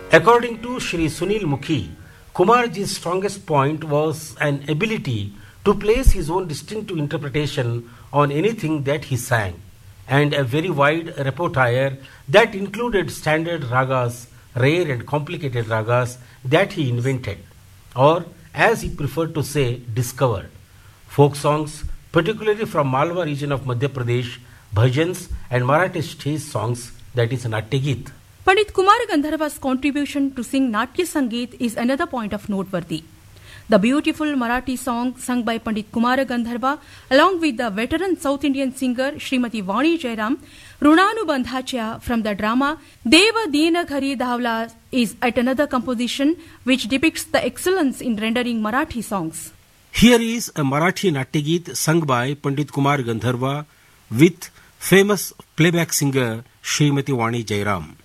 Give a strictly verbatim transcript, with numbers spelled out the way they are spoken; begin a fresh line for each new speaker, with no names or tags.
According to Shri Sunil Mukhi, Kumarji's strongest point was an ability to place his own distinctive interpretation on anything that he sang, and a very wide repertoire that included standard ragas, rare and complicated ragas that he invented, or as he preferred to say, discovered. Folk songs, particularly from Malwa region of Madhya Pradesh, bhajans and Marathi stage songs, that is Natya Geet.
Pandit Kumar Gandharva's contribution to sing Natya Sangeet is another point of noteworthy. The beautiful Marathi song sung by Pandit Kumar Gandharva along with the veteran South Indian singer Srimati Vani Jairam, Runanubandhacha from the drama Deva Deena Ghari Dhavla is at another composition which depicts the excellence in rendering Marathi songs.
Here is a Marathi Natya Geet sung by Pandit Kumar Gandharva with famous playback singer Srimati Vani Jairam.